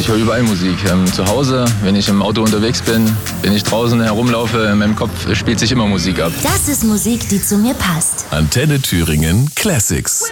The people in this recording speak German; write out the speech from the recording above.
höre überall Musik. Zu Hause, wenn ich im Auto unterwegs bin, wenn ich draußen herumlaufe, in meinem Kopf spielt sich immer Musik ab. Das ist Musik, die zu mir passt. Antenne Thüringen Classics.